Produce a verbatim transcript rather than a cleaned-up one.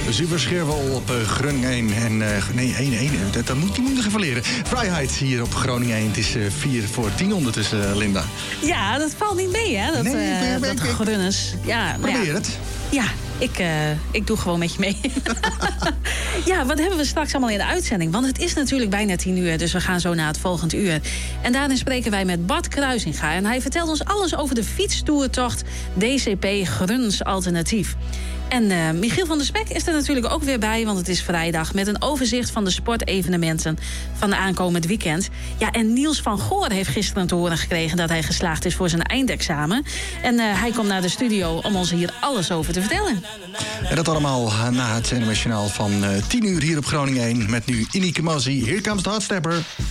Super Scherwel op uh, Groningen één. En, uh, nee, één één. Dat, dat moet je nog even leren. Vrijheid hier op Groningen één. Het is uh, vier voor tien ondertussen, uh, Linda. Ja, dat valt niet mee, hè? Dat, nee, uh, ben, ben, dat ben, Grunnes. Ja, probeer ja. het. Ja, ik, uh, ik doe gewoon met je mee. Ja, wat hebben we straks allemaal in de uitzending? Want het is natuurlijk bijna tien uur, dus we gaan zo naar het volgend uur. En daarin spreken wij met Bart Kruisinga. En hij vertelt ons alles over de fietstoertocht D C P Gruns Alternatief. En uh, Michiel van der Spek is er natuurlijk ook weer bij, want het is vrijdag, met een overzicht van de sportevenementen van de aankomend weekend. Ja, en Niels van Goor heeft gisteren te horen gekregen dat hij geslaagd is voor zijn eindexamen. En uh, hij komt naar de studio om ons hier alles over te vertellen. En dat allemaal na het N O S Journaal van uh, tien uur hier op Groningen één. Met nu Ineke Mazzi. Here comes the hot stepper.